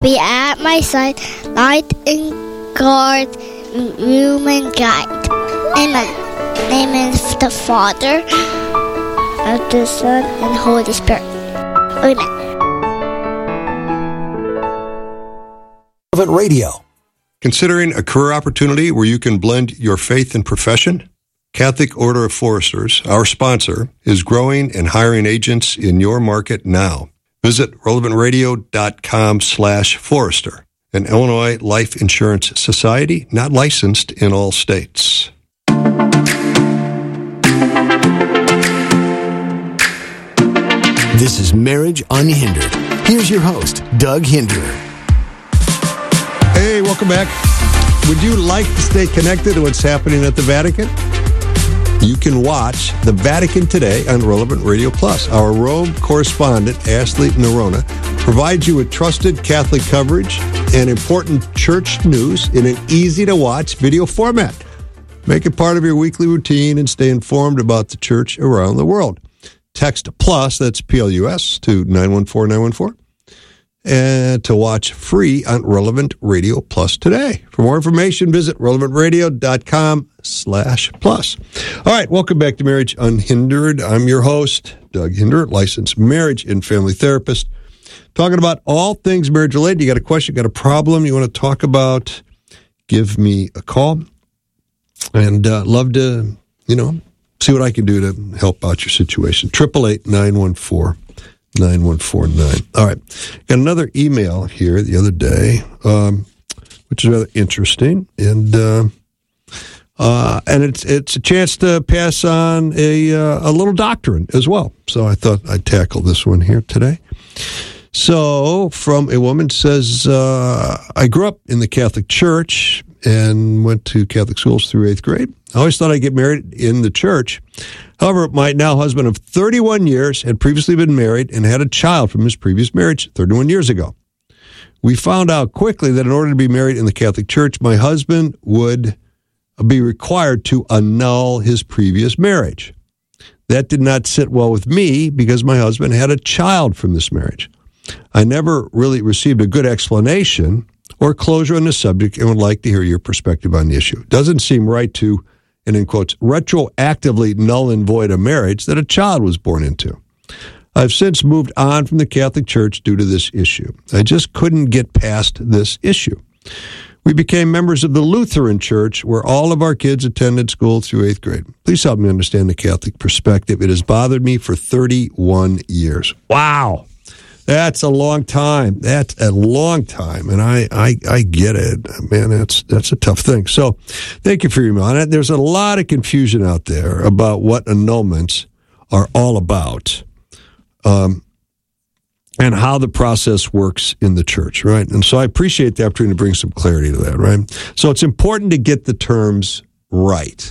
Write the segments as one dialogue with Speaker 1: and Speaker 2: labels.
Speaker 1: be at my side, light and guard, room and guide. Amen. Name of the Father, of the Son, and Holy Spirit. Amen.
Speaker 2: Relevant Radio.
Speaker 3: Considering a career opportunity where you can blend your faith and profession? Catholic Order of Foresters, our sponsor, is growing and hiring agents in your market now. Visit relevantradio.com/Forester, an Illinois life insurance society not licensed in all states.
Speaker 2: This is Marriage Unhindered. Here's your host, Doug Hinderer.
Speaker 3: Hey, welcome back. Would you like to stay connected to what's happening at the Vatican? You can watch the Vatican Today on Relevant Radio Plus. Our Rome correspondent, Ashley Nerona, provides you with trusted Catholic coverage and important church news in an easy-to-watch video format. Make it part of your weekly routine and stay informed about the church around the world. Text PLUS, that's P-L-U-S, to 914-914. And to watch free on Relevant Radio Plus today. For more information, visit relevantradio.com/plus. All right, welcome back to Marriage Unhindered. I'm your host, Doug Hinderer, licensed marriage and family therapist. Talking about all things marriage related. You got a question, got a problem you want to talk about, give me a call. And love to, see what I can do to help out your situation. 888-914-9149. All right. Got another email here the other day, which is rather interesting. And it's a chance to pass on a little doctrine as well. So I thought I'd tackle this one here today. So from a woman says, I grew up in the Catholic Church and went to Catholic schools through 8th grade. I always thought I'd get married in the church. However, my now husband of 31 years had previously been married and had a child from his previous marriage 31 years ago. We found out quickly that in order to be married in the Catholic Church, my husband would be required to annul his previous marriage. That did not sit well with me because my husband had a child from this marriage. I never really received a good explanation or closure on the subject and would like to hear your perspective on the issue. Doesn't seem right to, and in quotes, retroactively null and void a marriage that a child was born into. I've since moved on from the Catholic Church due to this issue. I just couldn't get past this issue. We became members of the Lutheran Church, where all of our kids attended school through 8th grade. Please help me understand the Catholic perspective. It has bothered me for 31 years. Wow. That's a long time. That's a long time, and I get it. Man, that's a tough thing. So thank you for your email on it. There's a lot of confusion out there about what annulments are all about and how the process works in the church, right? And so I appreciate the opportunity to bring some clarity to that, right? So it's important to get the terms right.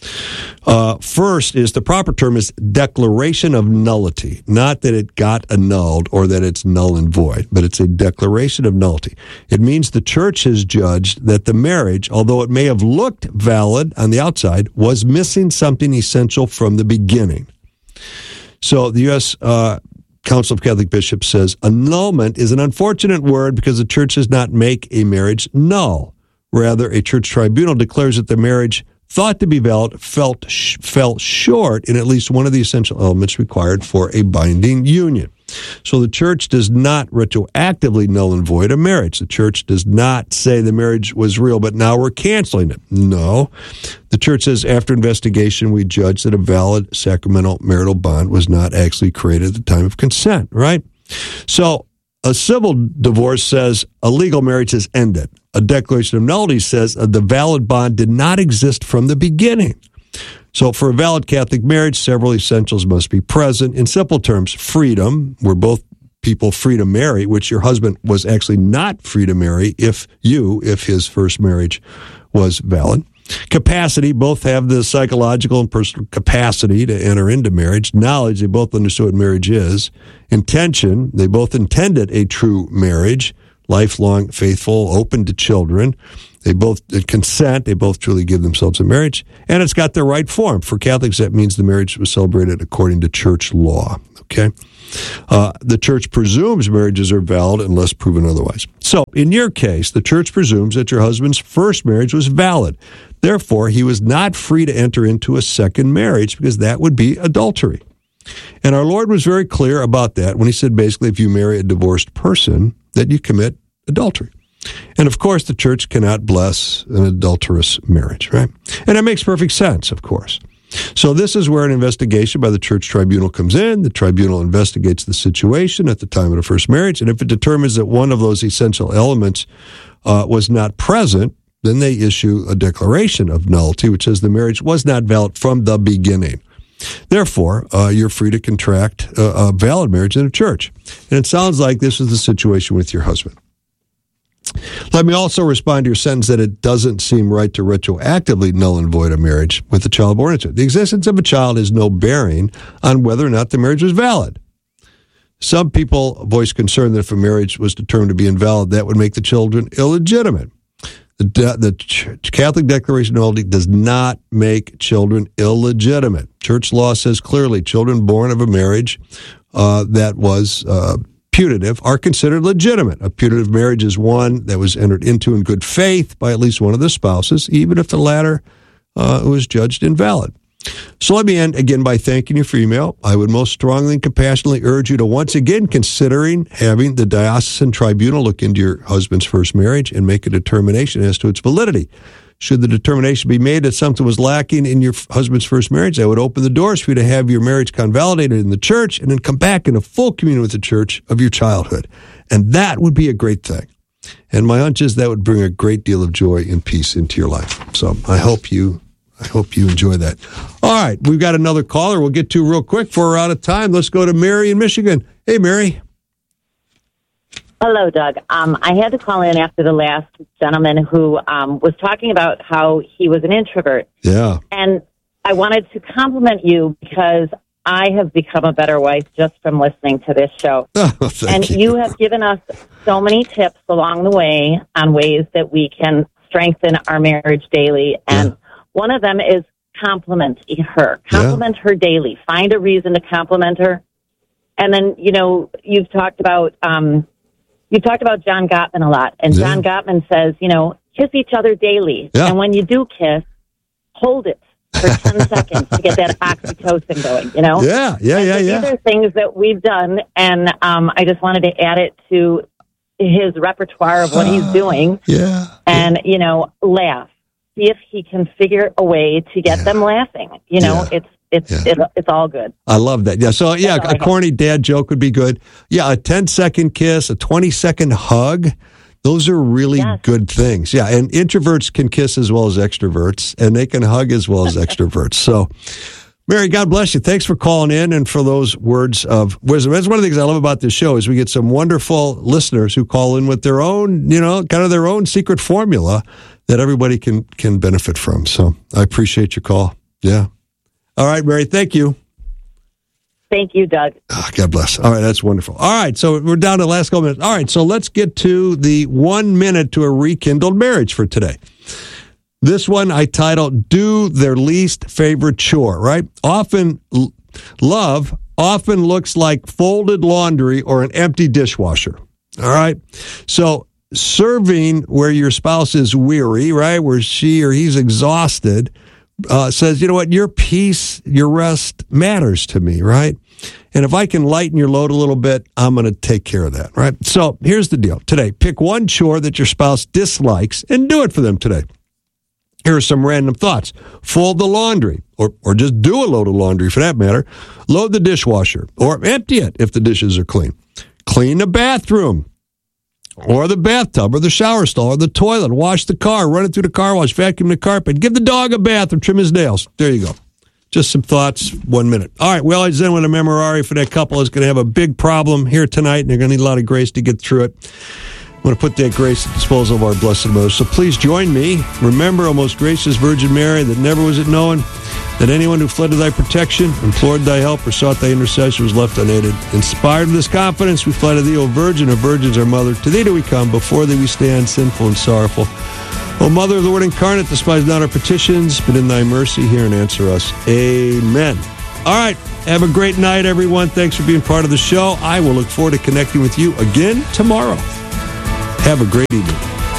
Speaker 3: First is the proper term is declaration of nullity, not that it got annulled or that it's null and void, but it's a declaration of nullity. It means the church has judged that the marriage, although it may have looked valid on the outside, was missing something essential from the beginning. So the U.S. Council of Catholic Bishops says annulment is an unfortunate word because the church does not make a marriage null. Rather, a church tribunal declares that the marriage thought to be valid fell short in at least one of the essential elements required for a binding union. So the church does not retroactively null and void a marriage. The church does not say the marriage was real, but now we're canceling it. No. The church says after investigation, we judge that a valid sacramental marital bond was not actually created at the time of consent, right? So a civil divorce says a legal marriage has ended. A declaration of nullity says the valid bond did not exist from the beginning. So for a valid Catholic marriage, several essentials must be present. In simple terms, freedom, where both people free to marry, which your husband was actually not free to marry if his first marriage was valid. Capacity, both have the psychological and personal capacity to enter into marriage. Knowledge, they both understood what marriage is. Intention, they both intended a true marriage. Lifelong, faithful, open to children. They both consent. They both truly give themselves in marriage. And it's got the right form. For Catholics, that means the marriage was celebrated according to church law. Okay? The church presumes marriages are valid unless proven otherwise. So, in your case, the church presumes that your husband's first marriage was valid. Therefore, he was not free to enter into a second marriage because that would be adultery. And our Lord was very clear about that when he said, basically, if you marry a divorced person, that you commit adultery. And, of course, the church cannot bless an adulterous marriage, right? And that makes perfect sense, of course. So this is where an investigation by the church tribunal comes in. The tribunal investigates the situation at the time of the first marriage, and if it determines that one of those essential elements was not present, then they issue a declaration of nullity, which says the marriage was not valid from the beginning. Therefore, you're free to contract a valid marriage in a church. And it sounds like this is the situation with your husband. Let me also respond to your sentence that it doesn't seem right to retroactively null and void a marriage with a child born into it. The existence of a child has no bearing on whether or not the marriage was valid. Some people voice concern that if a marriage was determined to be invalid, that would make the children illegitimate. The Catholic Declaration of Nullity does not make children illegitimate. Church law says clearly children born of a marriage that was putative are considered legitimate. A putative marriage is one that was entered into in good faith by at least one of the spouses, even if the latter was judged invalid. So let me end again by thanking you for your email. I would most strongly and compassionately urge you to once again considering having the diocesan tribunal look into your husband's first marriage and make a determination as to its validity. Should the determination be made that something was lacking in your husband's first marriage, that would open the doors for you to have your marriage convalidated in the church and then come back in a full communion with the church of your childhood. And that would be a great thing. And my hunch is that would bring a great deal of joy and peace into your life. So I hope you enjoy that. All right, we've got another caller we'll get to real quick before we're out of time. Let's go to Mary in Michigan. Hey, Mary.
Speaker 4: Hello, Doug. I had to call in after the last gentleman who was talking about how he was an introvert.
Speaker 3: Yeah.
Speaker 4: And I wanted to compliment you because I have become a better wife just from listening to this show.
Speaker 3: Oh, thank you.
Speaker 4: You have given us so many tips along the way on ways that we can strengthen our marriage daily. And one of them is compliment her. Compliment her daily. Find a reason to compliment her. And then, you've talked about John Gottman a lot. And John Gottman says, kiss each other daily. Yeah. And when you do kiss, hold it for 10 seconds to get that oxytocin going,
Speaker 3: Yeah.
Speaker 4: These are things that we've done. And I just wanted to add it to his repertoire of what he's doing.
Speaker 3: Yeah.
Speaker 4: And, laugh. See if he can figure a way to get them laughing. It's all good.
Speaker 3: I love that. Yeah. So, a corny dad joke would be good. Yeah. A 10-second kiss, a 20-second hug. Those are really good things. Yeah. And introverts can kiss as well as extroverts, and they can hug as well as extroverts. So, Mary, God bless you. Thanks for calling in and for those words of wisdom. That's one of the things I love about this show is we get some wonderful listeners who call in with their own, kind of their own secret formula that everybody can benefit from. So I appreciate your call. Yeah. All right, Mary, thank you.
Speaker 4: Thank you, Doug.
Speaker 3: Oh, God bless. All right, that's wonderful. All right, so we're down to the last couple minutes. All right, so let's get to the 1 minute to a rekindled marriage for today. This one I titled, Do Their Least Favorite Chore, right? Love often looks like folded laundry or an empty dishwasher. All right? So serving where your spouse is weary, right, where she or he's exhausted, says, you know what, your peace, your rest matters to me, right? And if I can lighten your load a little bit, I'm going to take care of that, right? So here's the deal. Today, pick one chore that your spouse dislikes and do it for them today. Here are some random thoughts. Fold the laundry, or just do a load of laundry for that matter. Load the dishwasher, or empty it if the dishes are clean. Clean the bathroom, or the bathtub, or the shower stall, or the toilet. Wash the car, run it through the car wash, vacuum the carpet. Give the dog a bath or trim his nails. There you go. Just some thoughts, 1 minute. All right, well, I was in with a memorare for that couple is going to have a big problem here tonight, and they're going to need a lot of grace to get through it. I'm going to put that grace at the disposal of our Blessed Mother. So please join me. Remember, O most gracious Virgin Mary, that never was it known that anyone who fled to thy protection, implored thy help, or sought thy intercession was left unaided. Inspired with this confidence, we fly to thee, O Virgin of Virgins, our Mother. To thee do we come, before thee we stand, sinful and sorrowful. O Mother of the Word incarnate, despise not our petitions, but in thy mercy hear and answer us. Amen. All right. Have a great night, everyone. Thanks for being part of the show. I will look forward to connecting with you again tomorrow. Have a great evening.